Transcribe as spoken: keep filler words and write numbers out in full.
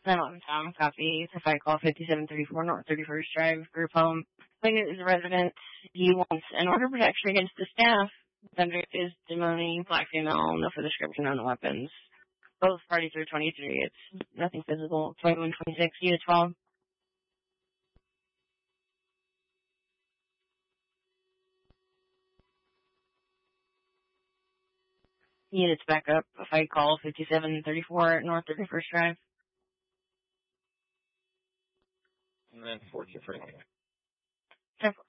nine eleven Tom, copy. If I call fifty-seven thirty-four North thirty-first Drive, group home. Plaintiff is a resident. He wants an order of protection against the staff. Subject is demoning, black female, no further description on the weapons. Both parties are twenty-three. It's nothing physical. twenty-one twenty-six, unit twelve. Units back up. If I call fifty-seven thirty-four North thirty-first Drive. And then fourteen for ten four.